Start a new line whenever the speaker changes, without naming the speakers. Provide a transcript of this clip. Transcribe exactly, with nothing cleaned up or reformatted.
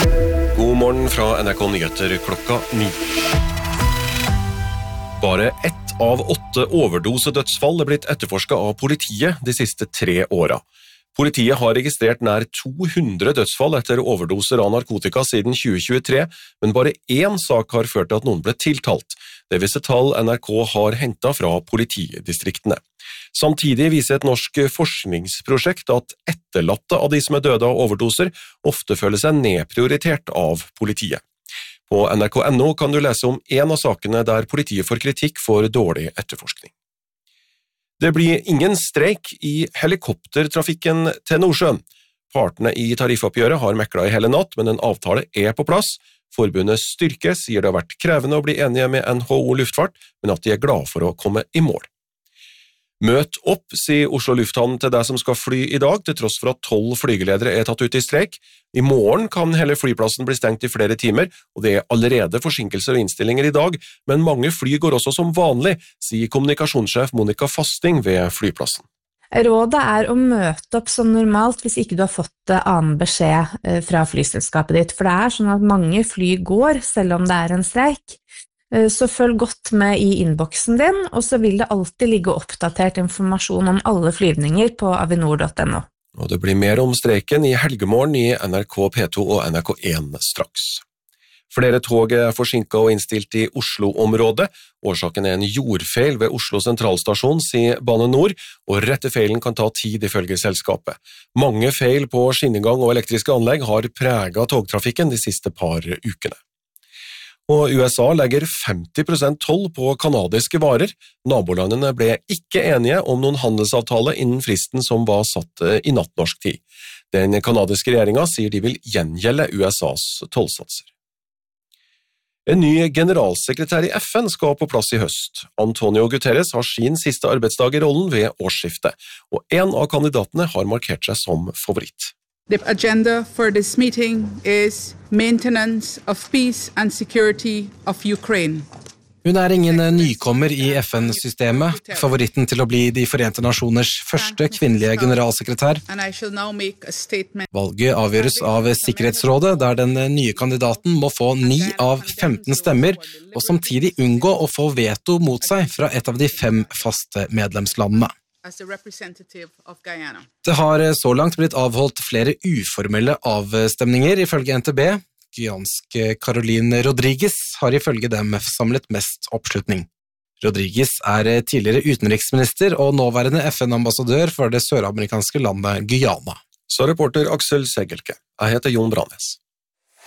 God morgen fra N R K Nyheter klokka ni. Bare ett av åtte overdosedødsfall er blitt etterforsket av politiet de siste tre åra. Politiet har registrert nær to hundre dødsfall etter overdoser av narkotika siden tjue tjuetre, men bare én sak har ført til at noen ble tiltalt. Det viser tall N R K har hentet fra politidistriktene. Samtidig viser et norsk forskningsprosjekt at etterlatte av de som er døde av overdoser ofte føler seg nedprioritert av politiet. På N R K punktum N O kan du lese om en av sakene der politiet får kritikk for dårlig etterforskning. Det blir ingen streik i helikoptertrafikken til Nordsjøen. Partene i tariffoppgjøret har meklet i hele natt, men en avtale er på plass. Forbundet Styrke sier det har vært krevende å bli enige med N H O Luftfart, men at de er glad for å komme i mål. Møt opp, sier Oslo Lufthavn til deg som skal fly i dag, til tross for at tolv flygeledere er tatt ut i streik. I morgen kan hele flyplassen bli stengt i flere timer, og det er allerede forsinkelser og innstillinger i dag, men mange fly går også som vanlig, sier kommunikasjonssjef Monica Fasting ved flyplassen.
Rådet er å møte opp som normalt hvis ikke du har fått annen beskjed fra flyselskapet ditt, for det er sånn at mange fly går selv om det er en streik. Så følg godt med i innboksen din, og så vil det alltid ligge oppdatert informasjon om alle flyvninger på avinor punktum N O.
Og det blir mer om streiken i helgemorgen i N R K P to og N R K én straks. Flere tog er forsinket og innstilt i Oslo-området. Årsaken er en jordfeil ved Oslo sentralstasjon, sier Bane Nor, og rette feilen kan ta tid ifølge selskapet. Mange feil på skinnegang og elektriske anlegg har preget togtrafikken de siste par ukene. Og U S A legger femti prosent toll på kanadiske varer. Nabolandene ble ikke enige om noen handelsavtale innen fristen som var satt i natt norsk tid. Den kanadiske regjeringen sier de vil gjengjelde U S A's tollsatser. En ny generalsekretær i F N skal på plass i høst. Antonio Guterres har sin siste arbeidsdag i rollen ved årsskiftet, og en av kandidatene har markert seg som favoritt.
The agenda for this meeting is maintenance of peace and security of Ukraine.
Hun er ingen nykommer i F N-systemet, favoritten til å bli De Forente Nasjoners første kvinnelige generalsekretær. Valget avgjøres av Sikkerhetsrådet, der den nye kandidaten må få ni av femten stemmer, og samtidig unngå å få veto mot seg fra et av de fem faste medlemslandene. Det har så langt blitt avholdt flere uformelle avstemninger ifølge N T B. Gyanske Caroline Rodriguez har ifølge dem samlet mest oppslutning. Rodriguez er tidligere utenriksminister og nåværende F N-ambassadør for det søramerikanske landet Guyana.
Så reporter Aksel Segelke. Jeg heter Jon Brannes.